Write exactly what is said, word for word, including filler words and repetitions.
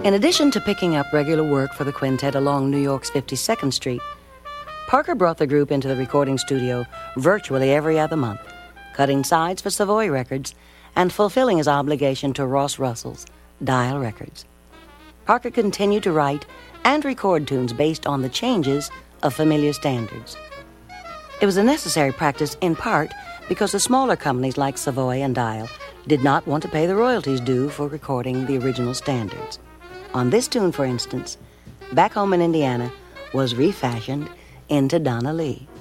In addition to picking up regular work for the quintet along New York's fifty-second Street, Parker brought the group into the recording studio virtually every other month, cutting sides for Savoy Records and fulfilling his obligation to Ross Russell's Dial Records. Parker continued to write and record tunes based on the changes of familiar standards. It was a necessary practice in part because the smaller companies like Savoy and Dial did not want to pay the royalties due for recording the original standards. On this tune, for instance, Back Home in Indiana was refashioned into Donna Lee.